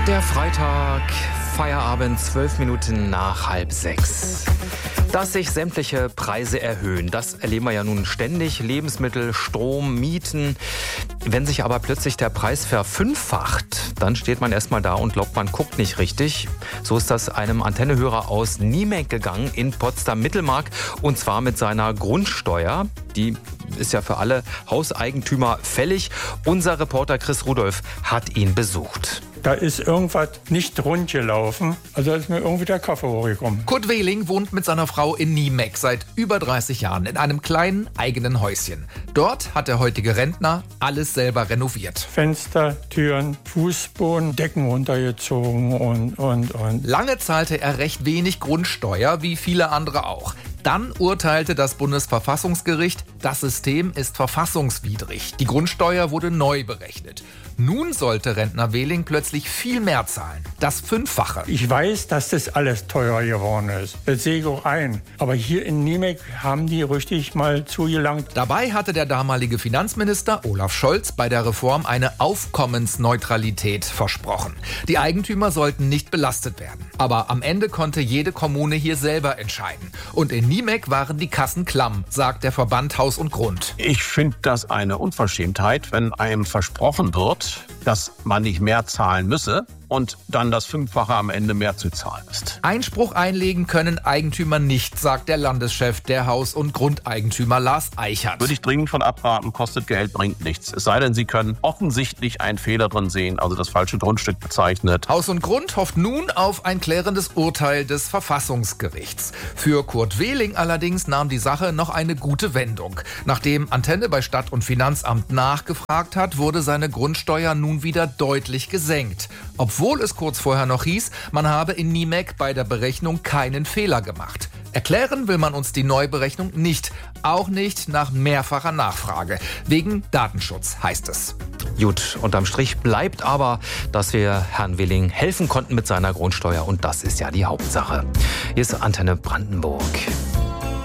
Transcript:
Der Freitag, Feierabend, 12 Minuten nach 5:30. Dass sich sämtliche Preise erhöhen, das erleben wir ja nun ständig. Lebensmittel, Strom, Mieten. Wenn sich aber plötzlich der Preis verfünffacht, dann steht man erstmal da und glaubt, man guckt nicht richtig. So ist das einem Antennehörer aus Niemek gegangen in Potsdam-Mittelmark. Und zwar mit seiner Grundsteuer. Die ist ja für alle Hauseigentümer fällig. Unser Reporter Chris Rudolph hat ihn besucht. Da ist irgendwas nicht rund gelaufen. Also ist mir irgendwie der Kaffee hochgekommen. Kurt Wehling wohnt mit seiner Frau in Niemek seit über 30 Jahren in einem kleinen eigenen Häuschen. Dort hat der heutige Rentner alles selber renoviert. Fenster, Türen, Fußboden, Decken runtergezogen und. Lange zahlte er recht wenig Grundsteuer, wie viele andere auch. Dann urteilte das Bundesverfassungsgericht, das System ist verfassungswidrig. Die Grundsteuer wurde neu berechnet. Nun sollte Rentner Wehling plötzlich viel mehr zahlen. Das Fünffache. Ich weiß, dass das alles teurer geworden ist. Das sehe ich auch ein. Aber hier in Niemek haben die richtig mal zugelangt. Dabei hatte der damalige Finanzminister Olaf Scholz bei der Reform eine Aufkommensneutralität versprochen. Die Eigentümer sollten nicht belastet werden. Aber am Ende konnte jede Kommune hier selber entscheiden. Und in Niemek waren die Kassen klamm, sagt der Verband Haus und Grund. Ich finde das eine Unverschämtheit, wenn einem versprochen wird, dass man nicht mehr zahlen müsse und dann das Fünffache am Ende mehr zu zahlen ist. Einspruch einlegen können Eigentümer nicht, sagt der Landeschef der Haus- und Grundeigentümer Lars Eichert. Würde ich dringend von abraten, kostet Geld, bringt nichts. Es sei denn, Sie können offensichtlich einen Fehler drin sehen, also das falsche Grundstück bezeichnet. Haus und Grund hofft nun auf ein klärendes Urteil des Verfassungsgerichts. Für Kurt Wehling allerdings nahm die Sache noch eine gute Wendung. Nachdem Antenne bei Stadt- und Finanzamt nachgefragt hat, wurde seine Grundsteuer nun wieder deutlich gesenkt. Obwohl es kurz vorher noch hieß, man habe in Niemek bei der Berechnung keinen Fehler gemacht. Erklären will man uns die Neuberechnung nicht, auch nicht nach mehrfacher Nachfrage. Wegen Datenschutz heißt es. Gut, unterm Strich bleibt aber, dass wir Herrn Wehling helfen konnten mit seiner Grundsteuer und das ist ja die Hauptsache. Hier ist Antenne Brandenburg.